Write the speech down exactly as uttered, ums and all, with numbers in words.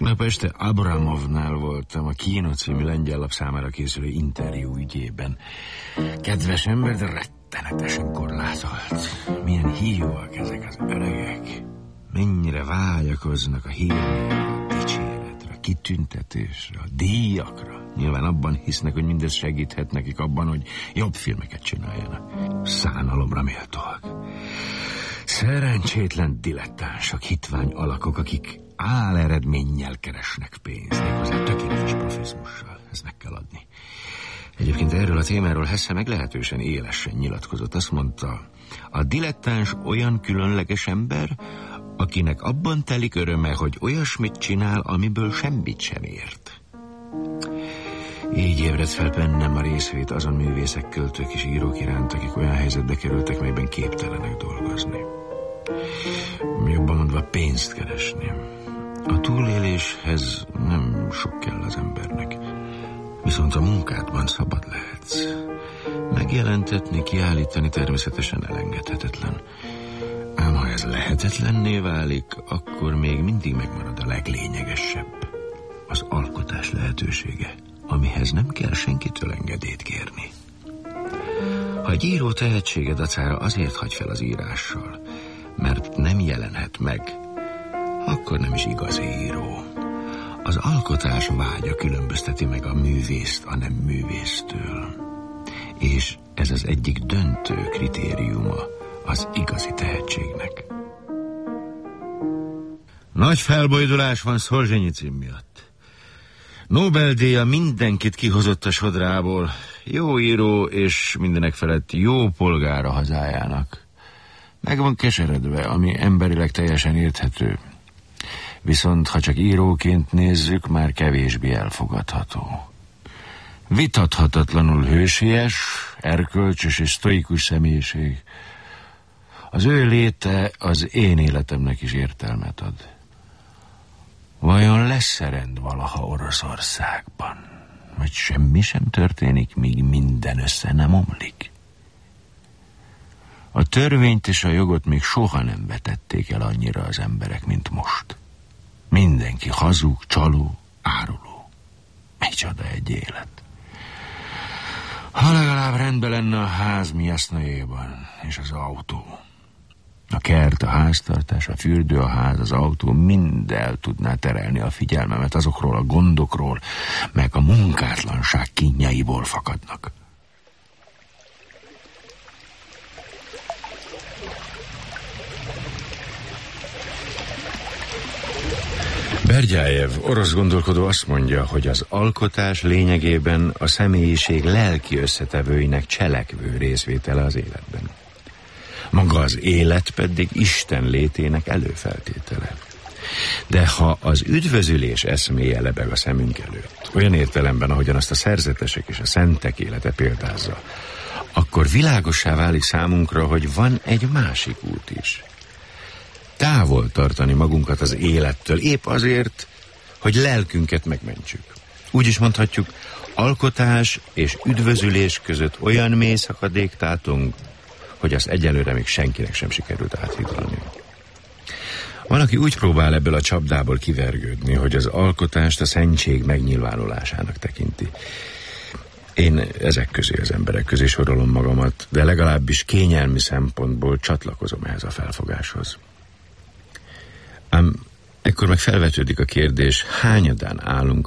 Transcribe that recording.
Tegnap este Abramovnál voltam, a Kino című lengyel lap számára készülő interjú ügyében. Kedves ember, de rettenetesen korlátolt. Milyen hiúak ezek az öregek. Mennyire vágyakoznak a hírnél, a dicséretre, a kitüntetésre, a díjakra. Nyilván abban hisznek, hogy mindez segíthet nekik abban, hogy jobb filmeket csináljanak. Szánalomra méltóak. Szerencsétlen dilettánsok, hitvány alakok, akik áleredménnyel keresnek pénzt, méghozzá tökéletes profizmussal. Ezt meg kell adni. Egyébként erről a témáról Hesse meglehetősen élesen nyilatkozott. Azt mondta, a dilettáns olyan különleges ember, akinek abban telik öröme, hogy olyasmit csinál, amiből semmit sem ért. Így ébredt fel bennem a részvét azon művészek, költők és írók iránt, akik olyan helyzetbe kerültek, melyben képtelenek dolgozni. Jobban mondva pénzt keresni. A túléléshez nem sok kell az embernek. Viszont a munkádban szabad lehetsz. Megjelentetni, kiállítani természetesen elengedhetetlen. Ám ha ez lehetetlenné válik, akkor még mindig megmarad a leglényegesebb. Az alkotás lehetősége, amihez nem kell senkitől engedélyt kérni. Ha egy író tehetsége dacára azért hagy fel az írással, mert nem jelenhet meg, akkor nem is igazi író. Az alkotás vágya különbözteti meg a művészt a nem művésztől. És ez az egyik döntő kritériuma az igazi tehetségnek. Nagy felbojdulás van Szolzsenyicin miatt. Nobel-díja mindenkit kihozott a sodrából. Jó író és mindenek felett jó polgár a hazájának. Meg van keseredve, ami emberileg teljesen érthető. Viszont ha csak íróként nézzük, már kevésbé elfogadható. Vitathatatlanul hősies, erkölcsös és sztoikus személyiség. Az ő léte az én életemnek is értelmet ad. Vajon lesz-e rend valaha Oroszországban? Vagy semmi sem történik, míg minden össze nem omlik? A törvényt és a jogot még soha nem vetették el annyira az emberek, mint most. Mindenki hazug, csaló, áruló. Micsoda egy élet. Ha legalább rendben lenne a ház Miasznajéban, és az autó. A kert, a háztartás, a fürdő, a ház, az autó mind el tudná terelni a figyelmemet azokról a gondokról, meg a munkátlanság kínjaiból fakadnak. Bergyájev, orosz gondolkodó azt mondja, hogy az alkotás lényegében a személyiség lelki összetevőinek cselekvő részvétele az életben. Maga az élet pedig Isten létének előfeltétele. De ha az üdvözülés eszméje lebeg a szemünk előtt, olyan értelemben, ahogyan azt a szerzetesek és a szentek élete példázza, akkor világossá válik számunkra, hogy van egy másik út is. Távol tartani magunkat az élettől, épp azért, hogy lelkünket megmentsük. Úgy is mondhatjuk, alkotás és üdvözülés között olyan mély szakadék tátong, hogy azt egyelőre még senkinek sem sikerült áthidalni. Van, aki úgy próbál ebből a csapdából kivergődni, hogy az alkotást a szentség megnyilvánulásának tekinti. Én ezek közé az emberek közé sorolom magamat, de legalábbis kényelmi szempontból csatlakozom ehhez a felfogáshoz. Ám ekkor meg felvetődik a kérdés, hányadán állunk